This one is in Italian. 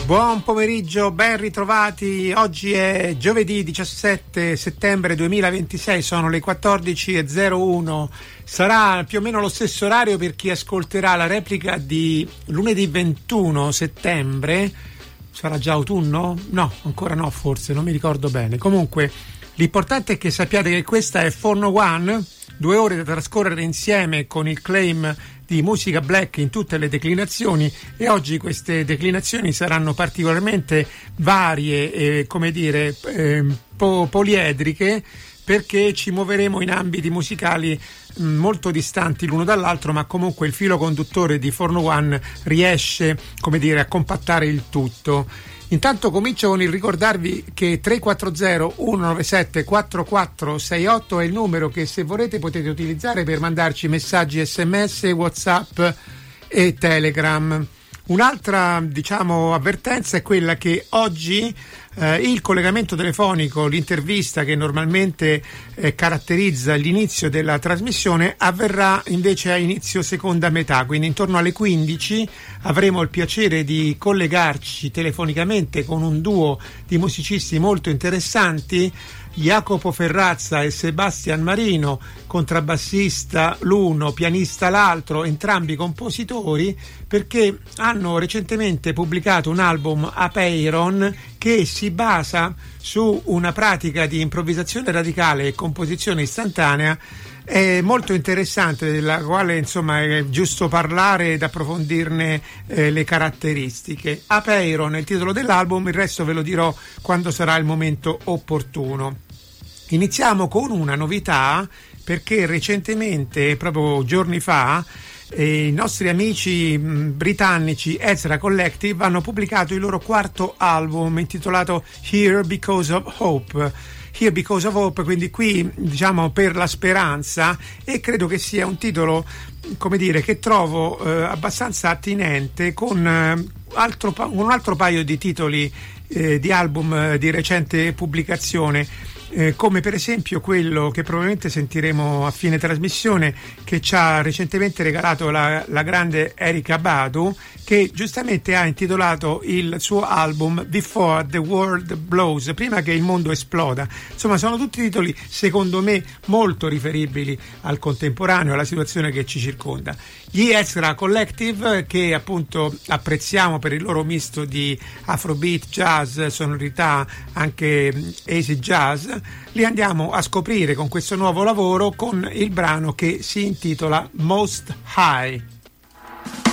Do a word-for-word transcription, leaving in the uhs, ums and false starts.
Buon pomeriggio, ben ritrovati. Oggi è giovedì diciassette settembre duemilaventisei, sono le quattordici e zero uno. Sarà più o meno lo stesso orario per chi ascolterà la replica di lunedì ventuno settembre. Sarà già autunno? No, ancora no, forse, non mi ricordo bene. Comunque, l'importante è che sappiate che questa è Forno One, due ore da trascorrere insieme con il claim di musica black in tutte le declinazioni, e oggi queste declinazioni saranno particolarmente varie e, come dire, eh, po- poliedriche, perché ci muoveremo in ambiti musicali mh, molto distanti l'uno dall'altro, ma comunque il filo conduttore di Forno One riesce, come dire, a compattare il tutto. Intanto comincio con il ricordarvi che tre quattro zero uno nove sette quattro quattro sei otto è il numero che, se volete, potete utilizzare per mandarci messaggi sms, WhatsApp e Telegram. Un'altra, diciamo, avvertenza è quella che oggi eh, il collegamento telefonico, l'intervista che normalmente eh, caratterizza l'inizio della trasmissione, avverrà invece a inizio seconda metà, quindi intorno alle quindici avremo il piacere di collegarci telefonicamente con un duo di musicisti molto interessanti, Jacopo Ferrazza e Sebastian Marino, contrabbassista l'uno, pianista l'altro, entrambi compositori, perché hanno recentemente pubblicato un album, Apeiron, che si basa su una pratica di improvvisazione radicale e composizione istantanea è molto interessante, della quale insomma è giusto parlare ed approfondirne eh, le caratteristiche. Apeiron è il titolo dell'album, il resto ve lo dirò quando sarà il momento opportuno. Iniziamo con una novità, perché recentemente, proprio giorni fa, eh, i nostri amici mh, britannici Ezra Collective hanno pubblicato il loro quarto album intitolato Here Because of Hope. Here Because of Hope, quindi qui, diciamo, per la speranza, e credo che sia un titolo, come dire, che trovo eh, abbastanza attinente con, eh, altro, con un altro paio di titoli eh, di album eh, di recente pubblicazione. Eh, come per esempio quello che probabilmente sentiremo a fine trasmissione, che ci ha recentemente regalato la, la grande Erykah Badu, che giustamente ha intitolato il suo album Before the World Blows, prima che il mondo esploda. Insomma, sono tutti titoli secondo me molto riferibili al contemporaneo, alla situazione che ci circonda. Gli Ezra Collective, che appunto apprezziamo per il loro misto di afrobeat, jazz, sonorità anche acid jazz, li andiamo a scoprire con questo nuovo lavoro, con il brano che si intitola Most High.